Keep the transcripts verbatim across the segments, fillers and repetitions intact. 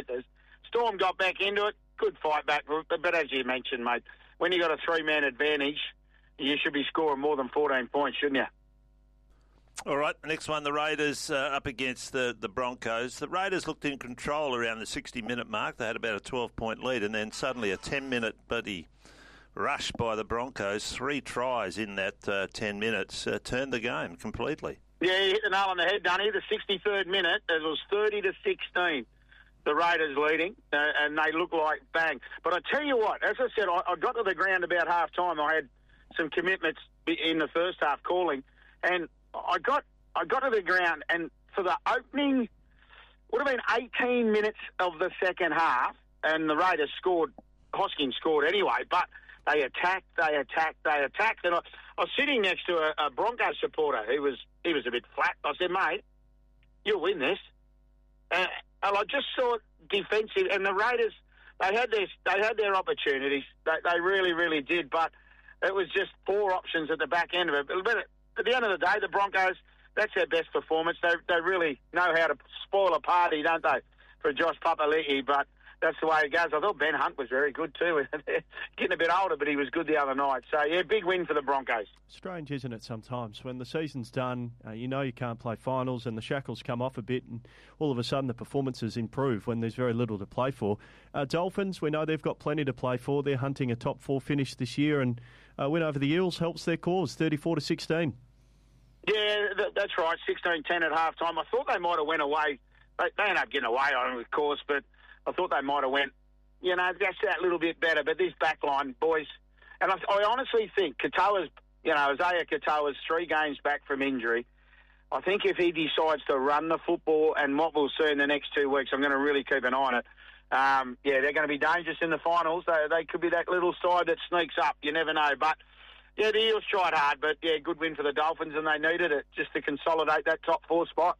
Panthers. Storm got back into it. Good fight back. But, but as you mentioned, mate, when you got a three-man advantage, you should be scoring more than fourteen points, shouldn't you? All right, next one, the Raiders uh, up against the, the Broncos. The Raiders looked in control around the sixty-minute mark. They had about a twelve-point lead, and then suddenly a ten-minute bloody rush by the Broncos. Three tries in that uh, ten minutes uh, turned the game completely. Yeah, you hit the nail on the head, Dunny. The sixty-third minute, it was thirty to sixteen. The Raiders leading, uh, and they look like bang. But I tell you what, as I said, I, I got to the ground about half-time. I had some commitments in the first half calling, and I got I got to the ground, and for the opening, would have been eighteen minutes of the second half, and the Raiders scored, Hoskins scored anyway, but they attacked, they attacked, they attacked, and I, I was sitting next to a, a Broncos supporter who was, he was a bit flat. I said, mate, you'll win this. Uh, and I just saw defensive, and the Raiders, they had their, they had their opportunities, they, they really, really did, but it was just four options at the back end of it. But at the end of the day, the Broncos, that's their best performance. They they really know how to spoil a party, don't they, for Josh Papali'i, but that's the way it goes. I thought Ben Hunt was very good too. Getting a bit older, but he was good the other night. So, yeah, big win for the Broncos. Strange, isn't it, sometimes? When the season's done, uh, you know you can't play finals and the shackles come off a bit and all of a sudden the performances improve when there's very little to play for. Uh, Dolphins, we know they've got plenty to play for. They're hunting a top four finish this year, and a win over the Eels helps their cause, thirty-four to sixteen. Yeah, th- that's right, sixteen ten at half-time. I thought they might have went away. They, they ended up getting away on it, of course, but I thought they might have went, you know, just that little bit better. But this back line, boys, and I, I honestly think Katoa's, you know, Isaiah Katoa's three games back from injury. I think if he decides to run the football, and what we'll see in the next two weeks, I'm going to really keep an eye on it. Um, yeah, they're going to be dangerous in the finals. They, they could be that little side that sneaks up. You never know. But, yeah, the Eels tried hard, but, yeah, good win for the Dolphins, and they needed it just to consolidate that top four spot.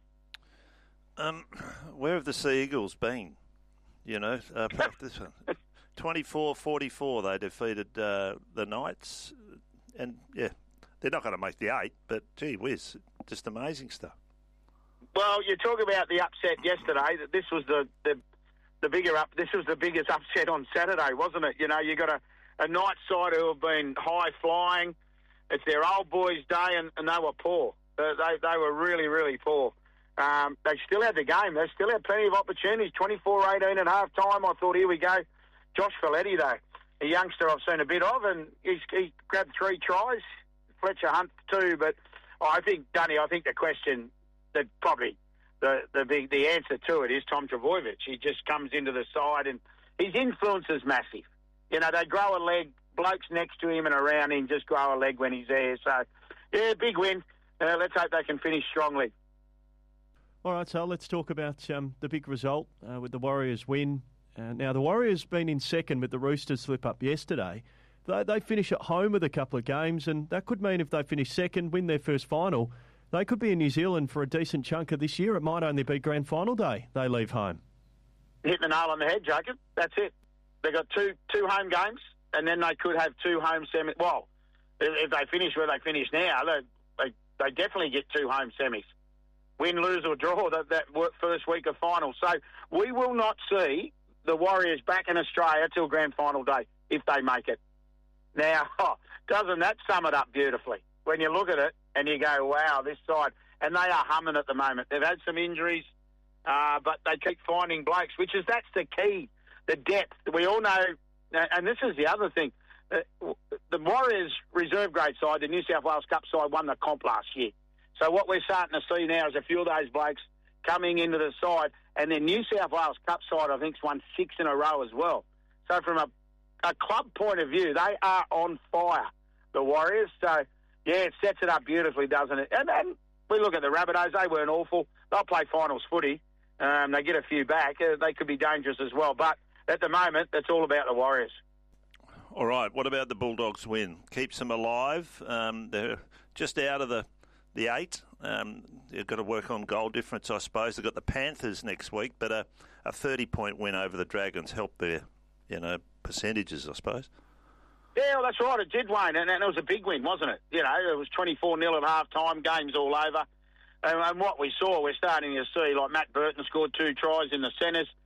Um, where have the Sea Eagles been? You know, uh, this one. twenty-four forty-four they defeated uh, the Knights. And, yeah, they're not going to make the eight, but, gee whiz, just amazing stuff. Well, you talk about the upset yesterday. That This was the, the the bigger up. This was the biggest upset on Saturday, wasn't it? You know, you got a, a Knights side who have been high-flying. It's their old boys' day, and, and they were poor. They, they, they were really, really poor. Um, they still had the game. They still had plenty of opportunities. twenty-four eighteen at half-time. I thought, here we go. Josh Folletti, though, a youngster I've seen a bit of, and he's, he grabbed three tries. Fletcher Hunt, too. But I think, Dunny, I think the question that probably the the big the answer to it is Tom Trbojevic. He just comes into the side, and his influence is massive. You know, they grow a leg. Blokes next to him and around him just grow a leg when he's there. So, yeah, big win. Uh, let's hope they can finish strongly. All right, so let's talk about um, the big result uh, with the Warriors win. Uh, now, the Warriors been in second with the Roosters slip up yesterday. They, they finish at home with a couple of games, and that could mean if they finish second, win their first final, they could be in New Zealand for a decent chunk of this year. It might only be grand final day they leave home. Hit the nail on the head, Jacob. That's it. They've got two two home games, and then they could have two home semis. Well, if, if they finish where they finish now, they, they, they definitely get two home semis. Win, lose or draw that, that first week of finals. So we will not see the Warriors back in Australia till grand final day if they make it. Now, oh, doesn't that sum it up beautifully? When you look at it and you go, wow, this side. And they are humming at the moment. They've had some injuries, uh, but they keep finding blokes, which is, that's the key, the depth. We all know, and this is the other thing, uh, the Warriors reserve grade side, the New South Wales Cup side, won the comp last year. So what we're starting to see now is a few of those blokes coming into the side, and then New South Wales Cup side, I think, has won six in a row as well. So from a, a club point of view, they are on fire, the Warriors. So, yeah, it sets it up beautifully, doesn't it? And then we look at the Rabbitohs. They weren't awful. They'll play finals footy. Um, they get a few back. Uh, they could be dangerous as well. But at the moment, it's all about the Warriors. All right, what about the Bulldogs win? Keeps them alive. Um, they're just out of the the eight. Um, they've got to work on goal difference, I suppose. They've got the Panthers next week, but a, a thirty-point win over the Dragons helped their, you know, percentages, I suppose. Yeah, well, that's right. It did, Wayne, and, and it was a big win, wasn't it? You know, it was twenty-four nil at half-time, games all over. And, and what we saw, we're starting to see, like Matt Burton scored two tries in the centres.